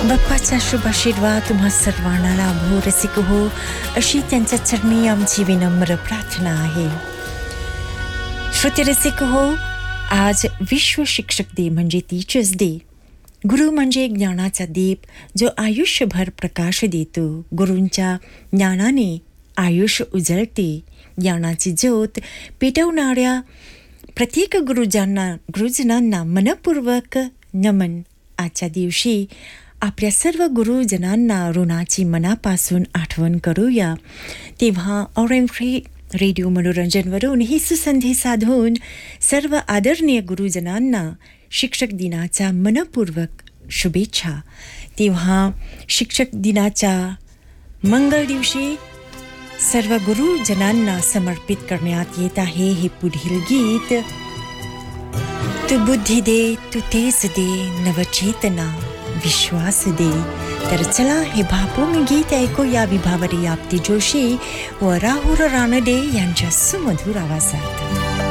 बाप्पाचा शुभ आशीर्वाद तुम्हा सर्वांना लाभो रसिक हो अशी त्यांच्या चरणी आमची विनम्र प्रार्थना आहे. श्रोते रसिक हो, आज विश्व शिक्षक दिन म्हणजे टीचर्स डे. गुरु म्हणजे ज्ञानाचा दीप जो आयुष्यभर प्रकाश देतो. गुरूंच्या ज्ञानाने आयुष्य उजळते. ज्ञानाची ज्योत पेटवणाऱ्या प्रत्येक गुरुजनांना मनपूर्वक नमन. आजच्या दिवशी आपल्या सर्व गुरुजनांना ऋणाची मनापासून आठवण करूया. तेव्हा ऑरेंफ्री रेडिओ मनोरंजनवरून ही सुसंधी साधून सर्व आदरणीय गुरुजनांना शिक्षक दिनाच्या मनपूर्वक शुभेच्छा. तेव्हा शिक्षक दिनाच्या मंगळ दिवशी सर्व गुरुजनांना समर्पित करण्यात येत आहे हे पुढील गीत. तू बुद्धी दे, तू तेज दे, नवचेतना विश्वास दे. तर चला हे भावपूर्ण गीत ऐकूया विभावरी आपती जोशी व राहुल रानडे यांच्या सुमधुर आवाजात.